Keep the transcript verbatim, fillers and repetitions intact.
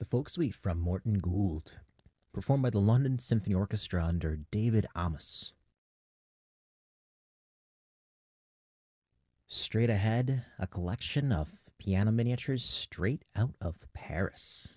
Folk Suite from Morton Gould, performed by the London Symphony Orchestra under David Amos. Straight ahead, a collection of piano miniatures straight out of Paris.